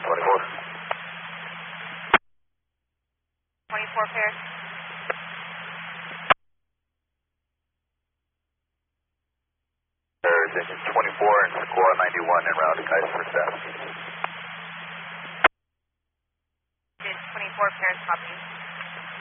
24. 24 pairs. There's engine 24 and Socorro 91 en route to Kaiser for staff. 24 pairs, copy.